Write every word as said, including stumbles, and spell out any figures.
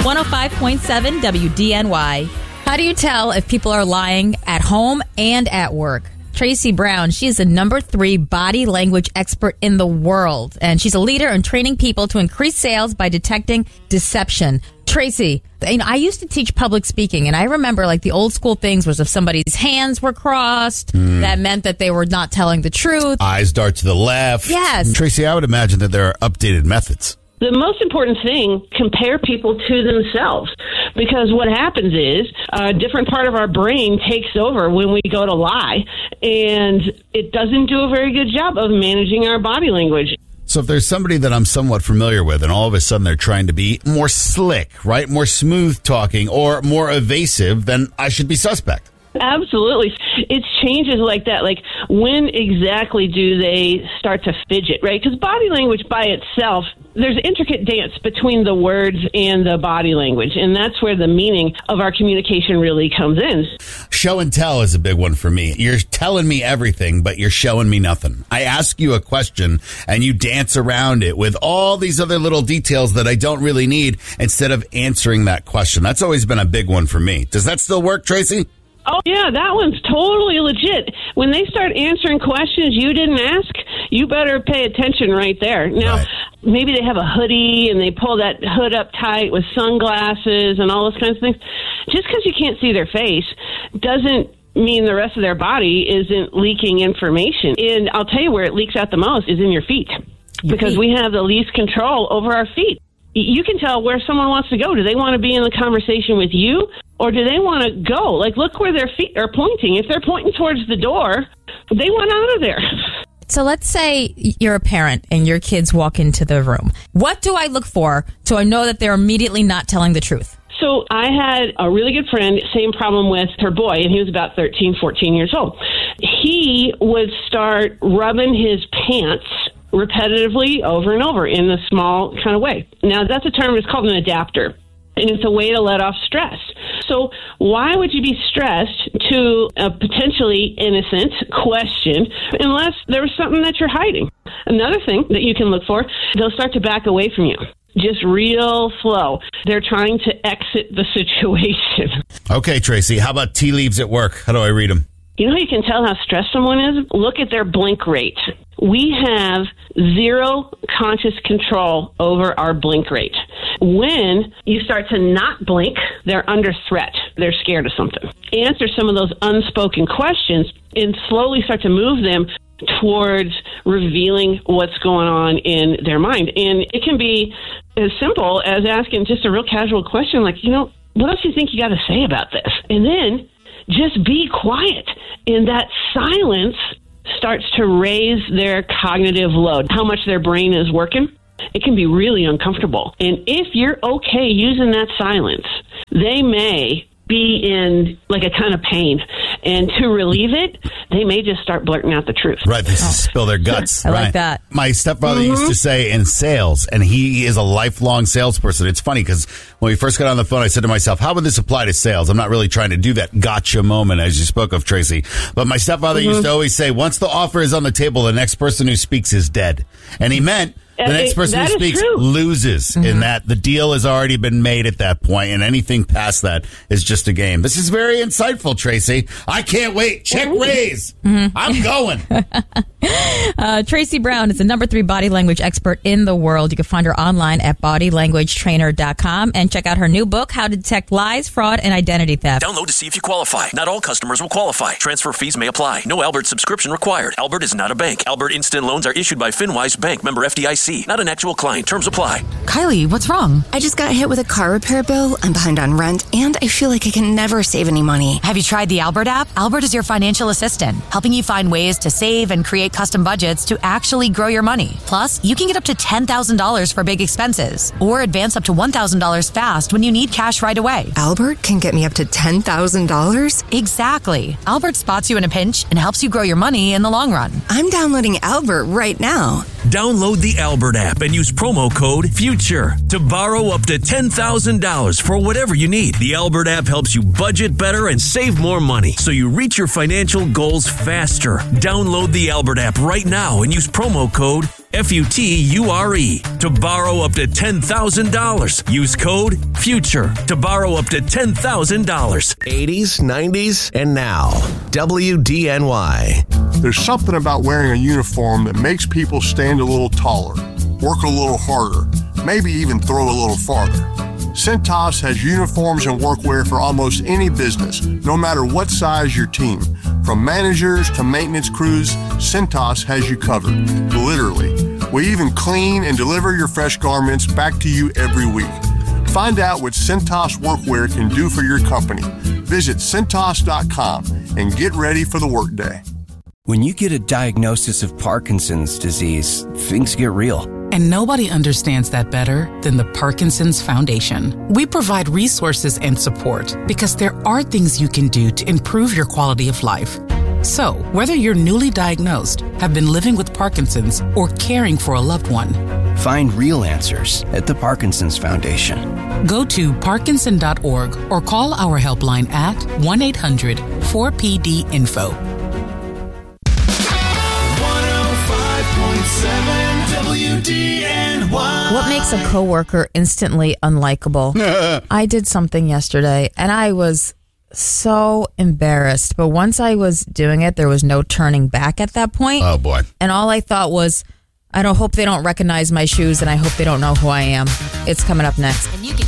one oh five point seven W D N Y. How do you tell if people are lying at home and at work? Tracy Brown, she is the number three body language expert in the world, and she's a leader in training people to increase sales by detecting deception. Tracy, you know, I used to teach public speaking, and I remember like the old school things was if somebody's hands were crossed, mm. that meant that they were not telling the truth. Eyes dart to the left. Yes. Tracy, I would imagine that there are updated methods. The most important thing, compare people to themselves, because what happens is a different part of our brain takes over when we go to lie, and it doesn't do a very good job of managing our body language. So if there's somebody that I'm somewhat familiar with and all of a sudden they're trying to be more slick, right, more smooth talking or more evasive, then I should be suspect. Absolutely. It's changes like that. Like, when exactly do they start to fidget, right? Because body language by itself, there's intricate dance between the words and the body language. And that's where the meaning of our communication really comes in. Show and tell is a big one for me. You're telling me everything, but you're showing me nothing. I ask you a question and you dance around it with all these other little details that I don't really need instead of answering that question. That's always been a big one for me. Does that still work, Tracy? Oh, yeah, that one's totally legit. When they start answering questions you didn't ask, you better pay attention right there. Now, right. Maybe they have a hoodie and they pull that hood up tight with sunglasses and all those kinds of things. Just because you can't see their face doesn't mean the rest of their body isn't leaking information. And I'll tell you where it leaks out the most is in your feet, because we have the least control over our feet. You can tell where someone wants to go. Do they want to be in the conversation with you, or do they want to go? Like, look where their feet are pointing. If they're pointing towards the door, they want out of there. So let's say you're a parent and your kids walk into the room. What do I look for so I know that they're immediately not telling the truth? So I had a really good friend, same problem with her boy, and he was about thirteen, fourteen years old. He would start rubbing his pants repetitively over and over in a small kind of way. Now, that's a term, it's called an adapter, and it's a way to let off stress. So why would you be stressed to a potentially innocent question unless there was something that you're hiding? Another thing that you can look for, they'll start to back away from you. Just real slow. They're trying to exit the situation. Okay, Tracy, how about tea leaves at work? How do I read them? You know how you can tell how stressed someone is? Look at their blink rate. We have zero conscious control over our blink rate. When you start to not blink, they're under threat. They're scared of something. Answer some of those unspoken questions and slowly start to move them towards revealing what's going on in their mind. And it can be as simple as asking just a real casual question like, you know, what else do you think you got to say about this? And then just be quiet. And that silence starts to raise their cognitive load, how much their brain is working. It can be really uncomfortable. And if you're okay using that silence, they may be in like a ton of pain. And to relieve it, they may just start blurting out the truth. Right, they oh. spill their guts. I right. like that. My stepfather Mm-hmm. used to say in sales, and he is a lifelong salesperson. It's funny because when we first got on the phone, I said to myself, how would this apply to sales? I'm not really trying to do that gotcha moment as you spoke of, Tracy. But my stepfather mm-hmm. used to always say, once the offer is on the table, the next person who speaks is dead. And he meant the next person who speaks loses, mm-hmm. in that the deal has already been made at that point, and anything past that is just a game. This is very insightful, Tracy. I can't wait. Check raise. Mm-hmm. I'm going. uh, Tracy Brown is the number three body language expert in the world. You can find her online at body language trainer dot com and check out her new book, How to Detect Lies, Fraud, and Identity Theft. Download to see if you qualify. Not all customers will qualify. Transfer fees may apply. No Albert subscription required. Albert is not a bank. Albert Instant Loans are issued by FinWise Bank, member F D I C. Not an actual client. Terms apply. Kylie, what's wrong? I just got hit with a car repair bill. I'm behind on rent, and I feel like I can never save any money. Have you tried the Albert app? Albert is your financial assistant, helping you find ways to save and create custom budgets to actually grow your money. Plus, you can get up to ten thousand dollars for big expenses, or advance up to one thousand dollars fast when you need cash right away. Albert can get me up to ten thousand dollars? Exactly. Albert spots you in a pinch and helps you grow your money in the long run. I'm downloading Albert right now. Download the Albert app and use promo code FUTURE to borrow up to ten thousand dollars for whatever you need. The Albert app helps you budget better and save more money so you reach your financial goals faster. Download the Albert app right now and use promo code F U T U R E, to borrow up to ten thousand dollars. Use code FUTURE to borrow up to ten thousand dollars. eighties, nineties, and now. W D N Y. There's something about wearing a uniform that makes people stand a little taller, work a little harder, maybe even throw a little farther. Cintas has uniforms and workwear for almost any business, no matter what size your team. From managers to maintenance crews, Cintas has you covered, literally. We even clean and deliver your fresh garments back to you every week. Find out what Cintas Workwear can do for your company. Visit Cintas dot com and get ready for the workday. When you get a diagnosis of Parkinson's disease, things get real. And nobody understands that better than the Parkinson's Foundation. We provide resources and support because there are things you can do to improve your quality of life. So, whether you're newly diagnosed, have been living with Parkinson's, or caring for a loved one, find real answers at the Parkinson's Foundation. Go to Parkinson dot org or call our helpline at one eight hundred four P D info. one oh five point seven W D N Y. What makes a coworker instantly unlikable? I did something yesterday and I was so embarrassed, but once I was doing it, there was no turning back at that point. Oh boy. And all I thought was, I don't hope they don't recognize my shoes and I hope they don't know who I am. It's coming up next.